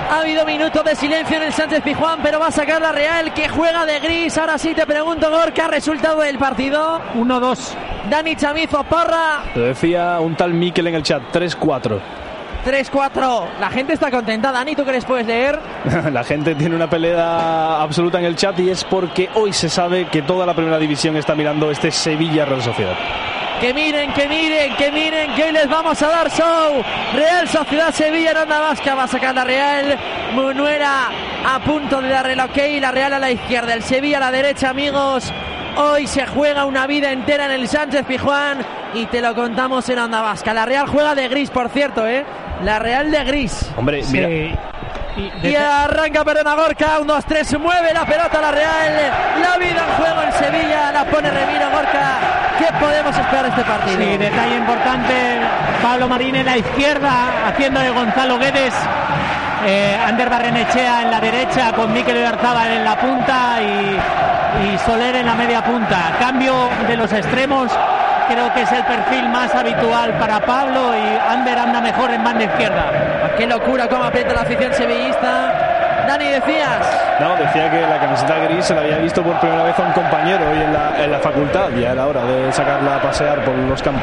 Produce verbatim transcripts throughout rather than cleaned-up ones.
Ha habido minutos de silencio en el Sánchez Pizjuán, pero va a sacar la Real, que juega de gris. Ahora sí te pregunto, Gorka, resultado del partido. uno dos. Dani Chamizo, porra. Lo decía un tal Mikel en el chat, tres cuatro. tres cuatro. La gente está contenta. Dani, ¿tú qué les puedes leer? La gente tiene una pelea absoluta en el chat y es porque hoy se sabe que toda la primera división está mirando este Sevilla Real Sociedad. Que miren, que miren, que miren, que hoy les vamos a dar show. Real Sociedad Sevilla en Onda Vasca. Va a sacar la Real. Munuera a punto de darle el ok. La Real a la izquierda, el Sevilla a la derecha, amigos. Hoy se juega una vida entera en el Sánchez Pizjuán y te lo contamos en Onda Vasca. La Real juega de gris, por cierto, ¿eh? La Real de gris. Hombre, mira. Sí. Y, y arranca Perdona Gorka, un dos tres, mueve la pelota la Real, la vida en juego en Sevilla, la pone Remiro. Gorka, ¿qué podemos esperar de este partido? Sí, detalle importante, Pablo Marín en la izquierda, haciendo de Gonzalo Guedes, eh, Ander Barrenechea en la derecha, con Mikel Oyarzábal en la punta y, y Soler en la media punta. Cambio de los extremos, creo que es el perfil más habitual para Pablo, y Ander anda mejor en banda izquierda. Qué locura cómo aprieta la afición sevillista. Dani, decías. No, decía que la camiseta gris se la había visto por primera vez a un compañero hoy en la, en la facultad. Ya era hora de sacarla a pasear por los campos.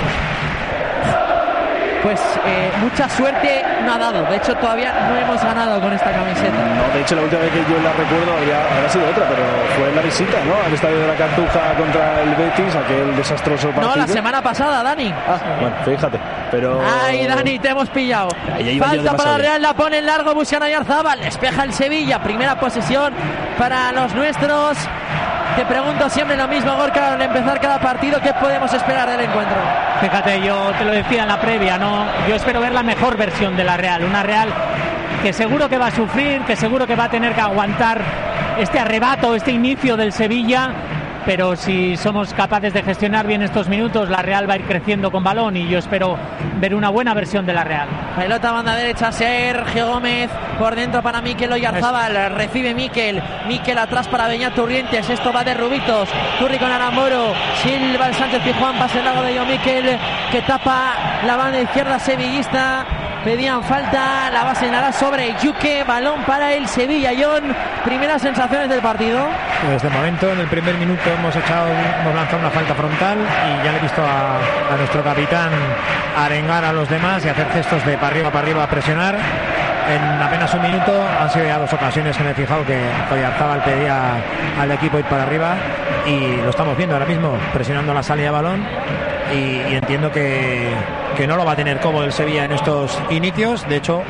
Pues eh, mucha suerte no ha dado. De hecho, todavía no hemos ganado con esta camiseta. No, de hecho, la última vez que yo la recuerdo habría, habría sido otra, pero fue en la visita, ¿no? Al estadio de la Cartuja contra el Betis, aquel desastroso partido. No, la semana pasada, Dani. Ah, bueno, fíjate. Pero... Ay, Dani, te hemos pillado. Falta para la Real, la pone en largo, buscan a Oyarzábal. Despeja el Sevilla. Primera posesión para los nuestros. Te pregunto siempre lo mismo, Gorka, al empezar cada partido, ¿qué podemos esperar del encuentro? Fíjate, yo te lo decía en la previa, ¿no? Yo espero ver la mejor versión de la Real, una Real que seguro que va a sufrir, que seguro que va a tener que aguantar este arrebato, este inicio del Sevilla, pero si somos capaces de gestionar bien estos minutos, la Real va a ir creciendo con balón y yo espero ver una buena versión de la Real. Pelota banda derecha, Sergio Gómez, por dentro para Mikel Oyarzábal, recibe Mikel, Mikel atrás para Beñat Turrientes, esto va de Rubitos, Turri con Aramoro, Silva el Sánchez Pizjuán, pase largo de Yo Mikel, que tapa la banda izquierda sevillista. Pedían falta, la va a señalar sobre Yuque, balón para el Sevilla. John, primeras sensaciones del partido. Pues de momento, en el primer minuto hemos echado, hemos lanzado una falta frontal y ya le he visto a, a nuestro capitán arengar a los demás y hacer gestos de para arriba, para arriba, a presionar. En apenas un minuto han sido ya dos ocasiones que me he fijado que Oyarzábal pedía al equipo ir para arriba y lo estamos viendo ahora mismo, presionando la salida de balón y, y entiendo que, que no lo va a tener cómodo el Sevilla en estos inicios. De hecho,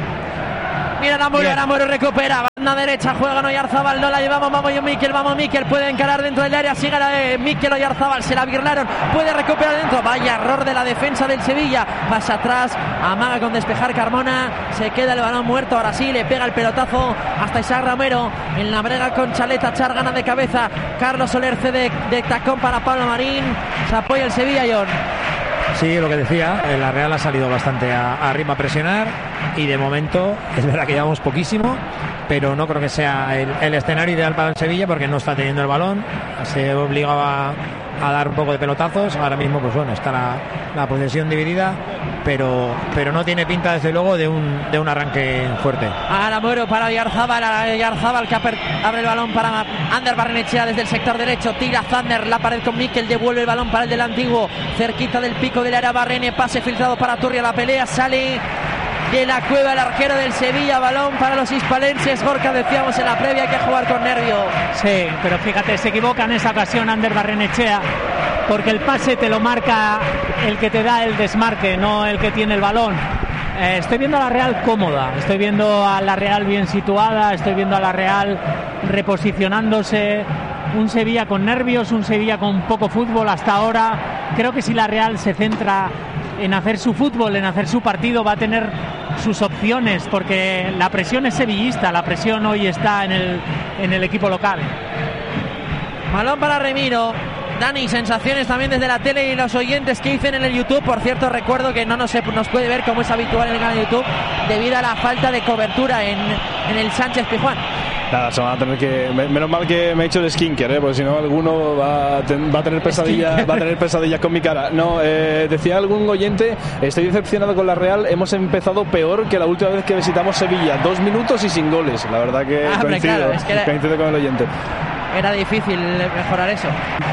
mira Aramoro, Aramoro recupera, banda derecha, juega Oyarzábal, no la llevamos, vamos yo Mikel, vamos Mikel, puede encarar dentro del área, sigue la de Mikel Oyarzábal, se la birlaron, puede recuperar dentro, vaya error de la defensa del Sevilla, pasa atrás, amaga con despejar Carmona, se queda el balón muerto, ahora sí, le pega el pelotazo hasta Isaac Romero, en la brega con Chaleta, Char gana de cabeza, Carlos Soler cede de tacón para Pablo Marín, se apoya el Sevilla, John. Sí, lo que decía, la Real ha salido bastante a, arriba a presionar y de momento es verdad que llevamos poquísimo, pero no creo que sea el, el escenario ideal para el Sevilla porque no está teniendo el balón, se obligaba a dar un poco de pelotazos, ahora mismo pues bueno, está la, la posesión dividida, pero, pero no tiene pinta desde luego de un, de un arranque fuerte. Aramoro para Oyarzábal, Oyarzábal que abre el balón para Ander Barrenechea desde el sector derecho, tira Zander, la pared con Mikel, devuelve el balón para el del antiguo, cerquita del pico del área Barrene, pase filtrado para Turri a la pelea, sale de la cueva el arquero del Sevilla, balón para los hispalenses. Gorka, decíamos en la previa, hay que jugar con nervio. Sí, pero fíjate, se equivoca en esa ocasión Ander Barrenechea, porque el pase te lo marca el que te da el desmarque, no el que tiene el balón. Eh, estoy viendo a la Real cómoda, estoy viendo a la Real bien situada, estoy viendo a la Real reposicionándose, un Sevilla con nervios, un Sevilla con poco fútbol hasta ahora. Creo que si la Real se centra en hacer su fútbol, en hacer su partido, va a tener sus opciones, porque la presión es sevillista, la presión hoy está en el, en el equipo local. Balón para Remiro. Dani, sensaciones también desde la tele y los oyentes que dicen en el YouTube. Por cierto, recuerdo que no nos, nos puede ver como es habitual en el canal de YouTube debido a la falta de cobertura en, en el Sánchez Pizjuán. Nada, se van a tener que... Menos mal que me he hecho el skincare, ¿eh? Porque si no alguno va a, ten... va a tener pesadillas, va a tener pesadillas con mi cara. No, eh, decía algún oyente, estoy decepcionado con la Real, hemos empezado peor que la última vez que visitamos Sevilla, dos minutos y sin goles. La verdad que ah, coincido, claro, es que era, coincido con el oyente. Era difícil mejorar eso.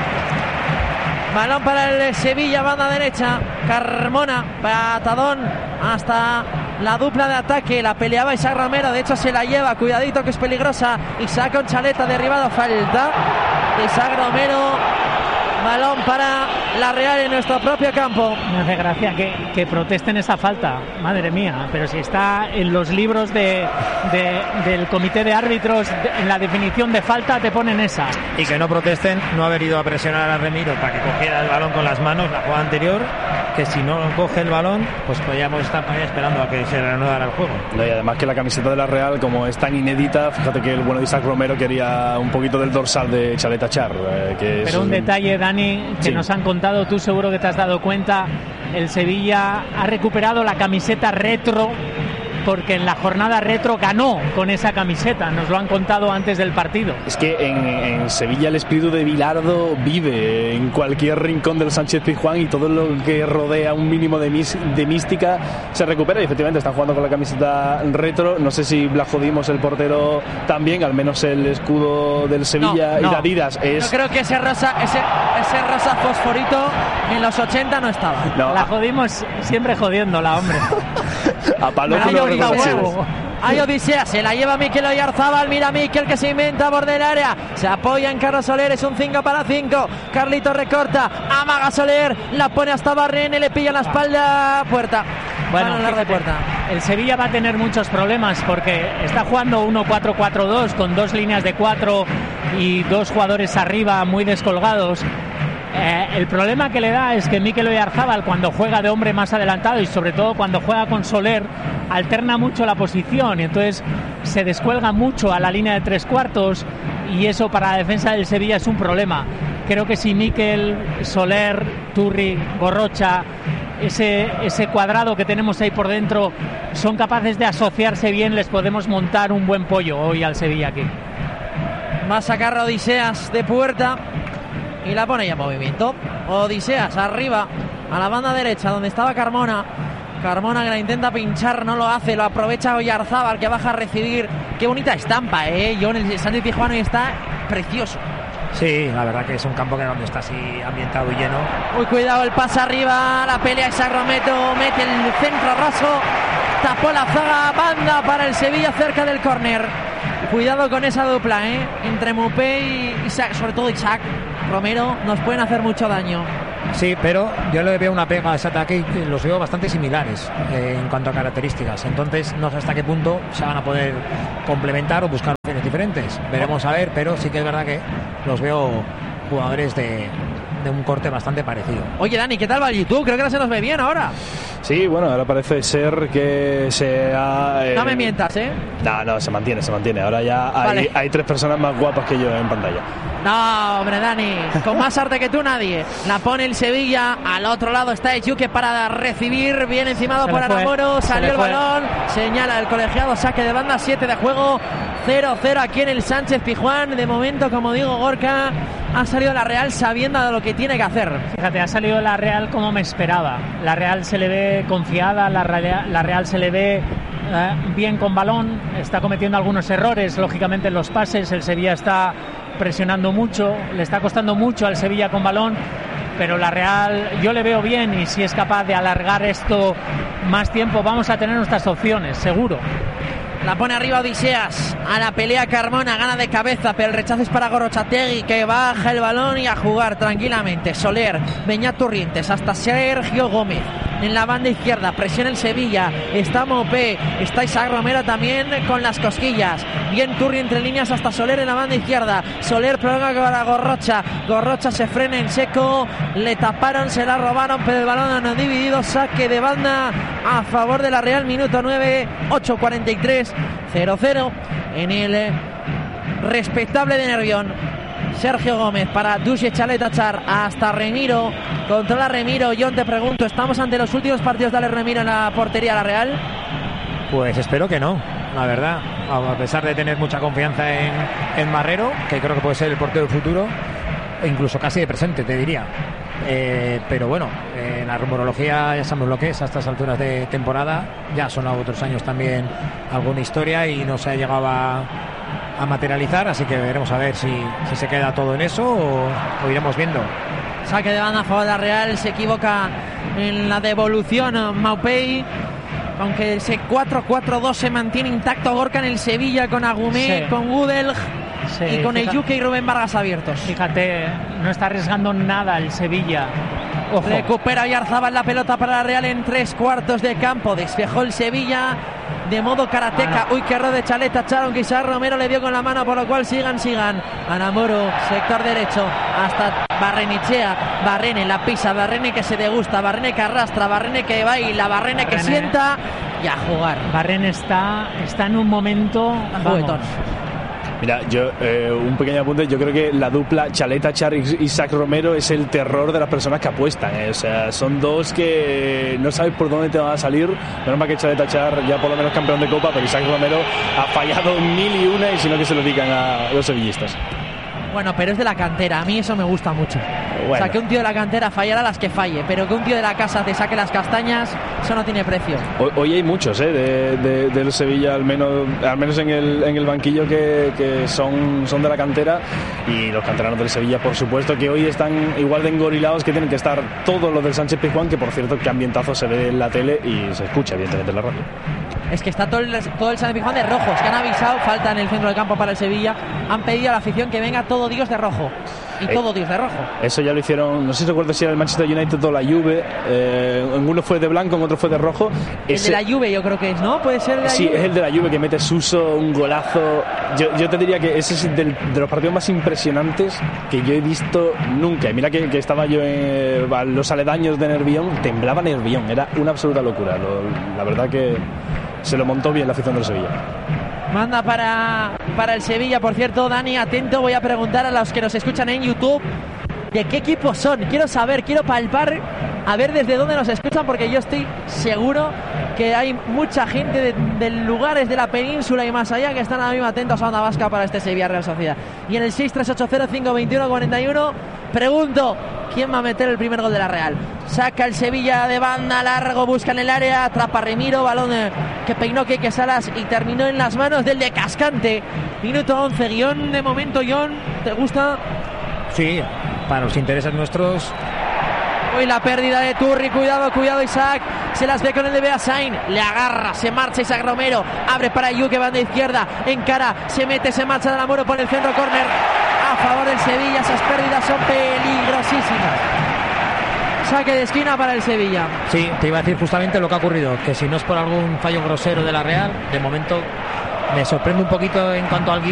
Balón para el Sevilla, banda derecha. Carmona, patadón hasta la dupla de ataque. La peleaba Isaac Romero, de hecho se la lleva. Cuidadito que es peligrosa. Isaac con Chaleta, derribado, falta. Isaac Romero. Balón para la Real en nuestro propio campo. Me hace gracia que, que protesten esa falta, madre mía, pero si está en los libros de, de, del comité de árbitros, de, en la definición de falta te ponen esa. Y que no protesten no haber ido a presionar a Remiro para que cogiera el balón con las manos la jugada anterior, que si no coge el balón, pues podríamos estar esperando a que se reanudara el juego. No, y además que la camiseta de la Real, como es tan inédita, fíjate que el bueno de Isaac Romero quería un poquito del dorsal de Chaleta Char. Eh, que pero es un detalle, Dani, que sí. Nos han contado, tú seguro que te has dado cuenta, el Sevilla ha recuperado la camiseta retro, porque en la jornada retro ganó con esa camiseta, nos lo han contado antes del partido. Es que en, en Sevilla el espíritu de Bilardo vive en cualquier rincón del Sánchez-Pizjuán y todo lo que rodea un mínimo de, mis, de mística se recupera y efectivamente están jugando con la camiseta retro. No sé si Blajodimos, el portero, también, al menos el escudo del Sevilla no, no. y de Adidas es... Yo creo que ese rosa, ese, ese rosa fosforito en los ochenta no estaba. No. La jodimos siempre jodiéndola, hombre. A palo hay Odisea, se la lleva Mikel Oyarzábal. Mira Mikel que se inventa borde del área, se apoya en Carlos Soler, es un cinco para cinco. Carlito recorta, amaga Soler, la pone hasta Barrene, le pilla en la espalda, puerta. Bueno, de puerta. El Sevilla va a tener muchos problemas porque está jugando uno cuatro cuatro dos con dos líneas de cuatro y dos jugadores arriba muy descolgados. Eh, el problema que le da es que Mikel Oyarzábal, cuando juega de hombre más adelantado y sobre todo cuando juega con Soler, alterna mucho la posición y entonces se descuelga mucho a la línea de tres cuartos y eso para la defensa del Sevilla es un problema. Creo que si Mikel, Soler, Turri, Gorrocha, ese, ese cuadrado que tenemos ahí por dentro son capaces de asociarse bien, les podemos montar un buen pollo hoy al Sevilla aquí. Va a sacar a Odiseas de puerta y la pone ya en movimiento. Odiseas arriba a la banda derecha donde estaba Carmona. Carmona que la intenta pinchar, no lo hace, lo aprovecha Oyarzábal que baja a recibir. Qué bonita estampa, eh. Yo en el Sánchez-Pizjuán hoy está precioso. Sí, la verdad que es un campo que donde está así ambientado y lleno. Uy, cuidado, el pase arriba, la pelea Isaac Romero, mete el centro raso, tapó la zaga, banda para el Sevilla cerca del córner. Cuidado con esa dupla, ¿eh? Entre Mupé y Isaac, sobre todo Isaac Romero, nos pueden hacer mucho daño. Sí, pero yo le veo una pega a ese ataque y los veo bastante similares eh, en cuanto a características. Entonces, no sé hasta qué punto se van a poder complementar o buscar opciones diferentes. Veremos a ver, pero sí que es verdad que los veo jugadores de, de un corte bastante parecido. Oye, Dani, ¿qué tal va el YouTube? Creo que no se nos ve bien ahora. Sí, bueno, ahora parece ser que se ha... Eh... No me mientas, ¿eh? No, no, se mantiene, se mantiene. Ahora ya hay, vale. hay tres personas más guapas que yo en pantalla. No, hombre, Dani, con más arte que tú nadie. La pone el Sevilla, al otro lado está Echuque para recibir, bien encimado por Aramoro, salió el balón, señala el colegiado, saque de banda, siete de juego, cero cero aquí en el Sánchez-Pizjuán. De momento, como digo, Gorka, ha salido la Real sabiendo de lo que tiene que hacer. Fíjate, ha salido la Real como me esperaba. La Real se le ve confiada, la Real, la Real se le ve eh, bien con balón, está cometiendo algunos errores, lógicamente en los pases, el Sevilla está presionando mucho, le está costando mucho al Sevilla con balón, pero la Real yo le veo bien y si es capaz de alargar esto más tiempo vamos a tener nuestras opciones, seguro. La pone arriba Odiseas, a la pelea Carmona, gana de cabeza, pero el rechazo es para Gorrochategui, que baja el balón y a jugar tranquilamente. Soler, Beñat Turrientes, hasta Sergio Gómez. En la banda izquierda, presiona el Sevilla, está Mopé, está Isaac Romero también con las cosquillas. Bien Turri entre líneas hasta Soler en la banda izquierda. Soler prolonga para Gorrocha, Gorrocha se frena en seco, le taparon, se la robaron, pero el balón no dividido, saque de banda a favor de la Real, minuto nueve, ocho cuarenta y tres, cero cero en el respetable de Nervión. Sergio Gómez para Duše Chaleta Char hasta Remiro, controla Remiro. John, te pregunto, ¿estamos ante los últimos partidos de Ale Remiro en la portería de la Real? Pues espero que no, la verdad, a pesar de tener mucha confianza en, en Marrero, que creo que puede ser el portero del futuro, e incluso casi de presente, te diría. Eh, pero bueno, eh, la rumorología ya sabemos lo que es a estas alturas de temporada. Ya son otros años también alguna historia y no se ha llegado a, a materializar, así que veremos a ver si, si se queda todo en eso o, o iremos viendo. Saque de banda a favor de la Real, se equivoca en la devolución Maupay, aunque ese cuatro cuatro dos se mantiene intacto. Gorka en el Sevilla con Agumé, sí. con Gudelj sí, y con el Yuque y Rubén Vargas abiertos. Fíjate, no está arriesgando nada el Sevilla. Ojo. Recupera Oyarzabal la pelota para la Real en tres cuartos de campo. Despejó el Sevilla de modo karateca. Uy, qué error de Chaleta Charon. Quizás Romero le dio con la mano, por lo cual sigan, sigan. Anamoro, sector derecho, hasta Barrenechea. Barrene la pisa, Barrene que se degusta, Barrene que arrastra, Barrene que baila, Barrene que Barrene. sienta y a jugar. Barrene está, está en un momento juguetón. Mira, yo eh, un pequeño apunte, yo creo que la dupla Chaleta Char y Isaac Romero es el terror de las personas que apuestan, eh. O sea, son dos que no sabes por dónde te van a salir. Menos mal que Chaleta Char ya por lo menos campeón de Copa, pero Isaac Romero ha fallado mil y una y si no que se lo digan a los sevillistas. Bueno, pero es de la cantera, a mí eso me gusta mucho. Bueno. O sea, que un tío de la cantera fallará las que falle, pero que un tío de la casa te saque las castañas, eso no tiene precio. Hoy, hoy hay muchos, ¿eh? De, de, del Sevilla, al menos al menos en el, en el banquillo, que, que son, son de la cantera, y los canteranos del Sevilla, por supuesto, que hoy están igual de engorilados que tienen que estar todos los del Sánchez Pizjuán, que por cierto, que ambientazo se ve en la tele y se escucha, evidentemente, en la radio. Es que está todo el, todo el Sánchez Pizjuán de rojos, que han avisado, falta en el centro del campo para el Sevilla, han pedido a la afición que venga todo Dios de rojo. Y todo eh, Dios de rojo. Eso ya lo hicieron, no sé si recuerdo si era el Manchester United o la Juve. Eh, en uno fue de blanco, en otro fue de rojo. El Ese, de la Juve yo creo que es, ¿no? Puede ser de la Sí, Juve. Es el de la Juve que mete Suso, un golazo. Yo, yo te diría que ese es del, de los partidos más impresionantes que yo he visto nunca. Y mira que, que estaba yo en a los aledaños de Nervión, temblaba Nervión, era una absoluta locura. Lo, la verdad que se lo montó bien la afición del Sevilla. Manda para, para el Sevilla, por cierto, Dani, atento, voy a preguntar a los que nos escuchan en YouTube de qué equipos son. Quiero saber, quiero palpar, a ver desde dónde nos escuchan, porque yo estoy seguro que hay mucha gente de, de lugares de la península y más allá que están ahora mismo atentos a Onda Vasca para este Sevilla Real Sociedad. Y en el seis tres ocho cero cinco dos uno cuatro uno pregunto, ¿quién va a meter el primer gol de la Real? Saca el Sevilla de banda, largo, busca en el área, atrapa Remiro, balón que peinó Keke Salas y terminó en las manos del de Cascante. Minuto once, guión de momento, guión, ¿te gusta? Sí, para los intereses nuestros. Hoy la pérdida de Turri, cuidado, cuidado Isaac, se las ve con el de Beasain, le agarra, se marcha Isaac Romero, abre para Yuque, banda izquierda, encara, se mete, se marcha de la Muro por el centro, córner a favor del Sevilla. Esas pérdidas son peligrosísimas. Saque de esquina para el Sevilla. Sí, te iba a decir justamente lo que ha ocurrido, que si no es por algún fallo grosero de la Real, de momento me sorprende un poquito en cuanto al guión.